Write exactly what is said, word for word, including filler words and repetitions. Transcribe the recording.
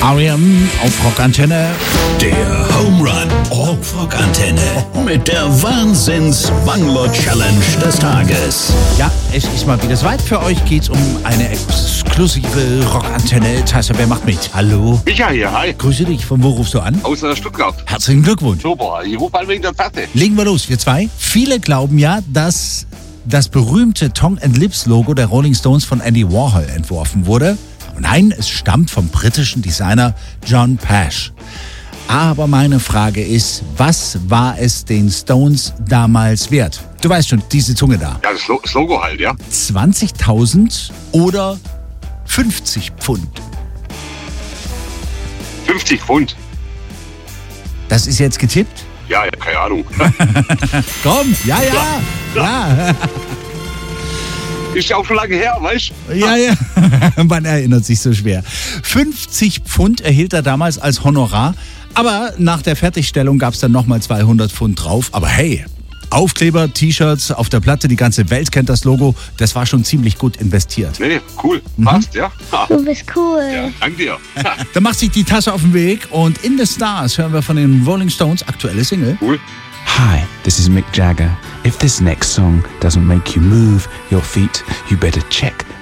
R E M auf Rockantenne. Der Home Run auf Rockantenne mit der Wahnsinns-Wangler-Challenge des Tages. Ja, es ist mal wieder soweit. Für euch geht's um eine exklusive Rockantenne-Tasse. Wer macht mit? Hallo? Micha hier, hi. Grüße dich. Von wo rufst du an? Aus äh, Stuttgart. Herzlichen Glückwunsch. Super, ich rufe an wegen der Platte. Legen wir los, wir zwei. Viele glauben ja, dass das berühmte Tongue and Lips Logo der Rolling Stones von Andy Warhol entworfen wurde. Nein, es stammt vom britischen Designer John Pash. Aber meine Frage ist, was war es den Stones damals wert? Du weißt schon, diese Zunge da. Ja, das, Lo- das Logo halt, ja. zwanzigtausend oder fünfzig Pfund? fünfzig Pfund. Das ist jetzt getippt? Ja, ja, keine Ahnung. Komm, ja, ja, ja. Ist ja auch schon lange her, weißt du? Ja, ja. Man erinnert sich so schwer. fünfzig Pfund erhielt er damals als Honorar. Aber nach der Fertigstellung gab es dann nochmal zweihundert Pfund drauf. Aber hey, Aufkleber, T-Shirts auf der Platte, die ganze Welt kennt das Logo. Das war schon ziemlich gut investiert. Nee, cool. Passt, ja. Ha. Du bist cool. Ja, danke dir. Ha. Da macht sich die Tasse auf den Weg. Und In the Stars hören wir von den Rolling Stones aktuelle Single. Cool. Hi, this is Mick Jagger. If this next song doesn't make you move your feet, you better check